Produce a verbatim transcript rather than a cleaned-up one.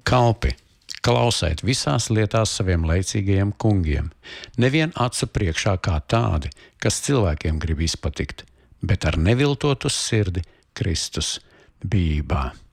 Kalpi, klausiet visās lietās saviem laicīgajiem kungiem, nevien acu priekšā kā tādi, kas cilvēkiem grib izpatikt, bet ar neviltotu sirdi Kristus bijībā.